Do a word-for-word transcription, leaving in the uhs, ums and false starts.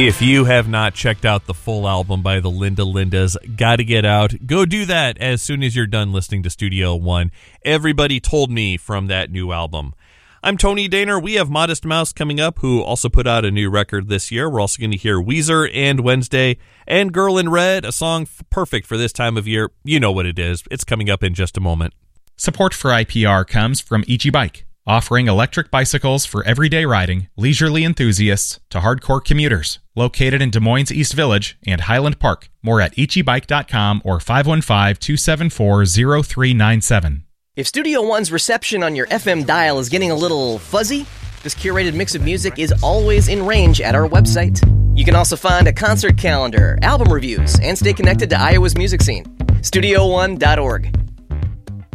If you have not checked out the full album by the Linda Lindas, gotta get out. Go do that as soon as you're done listening to Studio One. Everybody told me from that new album. I'm Tony Daner. We have Modest Mouse coming up, who also put out a new record this year. We're also going to hear Weezer and Wednesday and Girl in Red, a song f- perfect for this time of year. You know what it is. It's coming up in just a moment. Support for I P R comes from Ichi Bike, offering electric bicycles for everyday riding, leisurely enthusiasts to hardcore commuters. Located in Des Moines East Village and Highland Park. More at ichi bike dot com or five one five, two seven four, zero three nine seven. If Studio One's reception on your F M dial is getting a little fuzzy, this curated mix of music is always in range at our website. You can also find a concert calendar, album reviews, and stay connected to Iowa's music scene. studio one dot org.